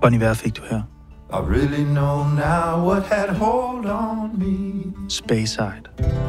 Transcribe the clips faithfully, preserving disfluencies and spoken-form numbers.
Bon Iver fik du her. I really know now what had hold on me. Speyside.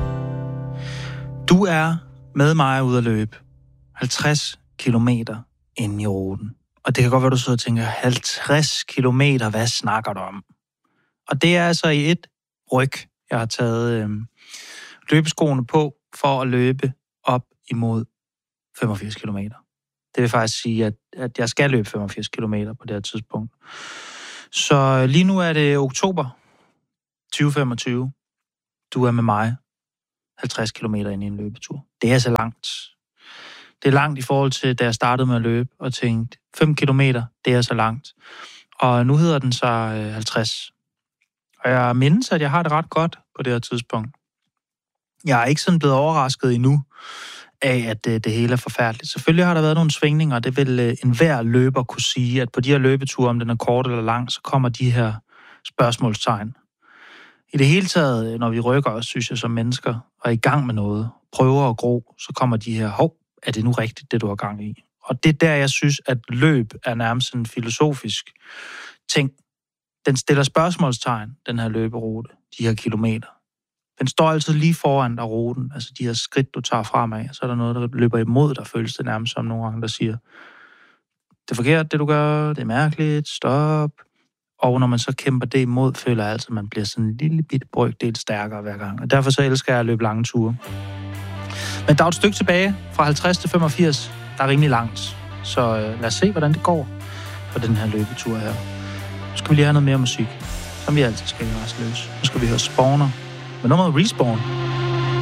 Du er med mig ude at løbe halvtreds kilometer inde i ruten. Og det kan godt være, du sidder og tænker, halvtreds kilometer, hvad snakker du om? Og det er altså i et ryg, jeg har taget øh, løbeskoene på for at løbe op imod femogfirs kilometer. Det vil faktisk sige, at, at jeg skal løbe femogfirs kilometer på det her tidspunkt. Så lige nu er det oktober tyve femogtyve. Du er med mig halvtreds kilometer ind i en løbetur. Det er så langt. Det er langt i forhold til, da jeg startede med at løbe og tænkte, fem kilometer, det er så langt. Og nu hedder den så halvtreds. Og jeg mindes, at jeg har det ret godt på det her tidspunkt. Jeg er ikke sådan blevet overrasket endnu af, at det, det hele er forfærdeligt. Selvfølgelig har der været nogle svingninger, og det vil enhver løber kunne sige, at på de her løbeture, om den er kort eller lang, så kommer de her spørgsmålstegn. I det hele taget, når vi rykker os, synes jeg, som mennesker, og er i gang med noget, prøver at gro, så kommer de her, hov, er det nu rigtigt, det du har gang i? Og det er der, jeg synes, at løb er nærmest en filosofisk ting. Den stiller spørgsmålstegn, den her løberute, de her kilometer. Den står altid lige foran dig ruten, altså de her skridt, du tager fremad, så er der noget, der løber imod dig, føles det nærmest som nogle gange, der siger, det er forkert, det du gør, det er mærkeligt, stop. Og når man så kæmper det imod, føler jeg altid, at man bliver sådan en lille bitte brøkdel stærkere hver gang. Og derfor så elsker jeg at løbe lange ture. Men der er et stykke tilbage, fra halvtreds til femogfirs, der er rimelig langt. Så øh, lad os se, hvordan det går på den her løbetur her. Nu skal vi lige have noget mere musik, som vi altid skal i Rastløs. Nu skal vi høre Spawner med nummeret Respawn.